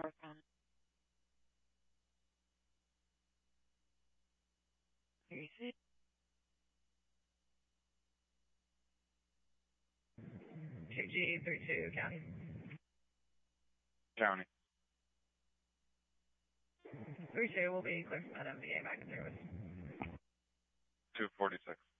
correspondent. 36. 2G32 County. County. 32 will be clear from that MVA back in service. 246.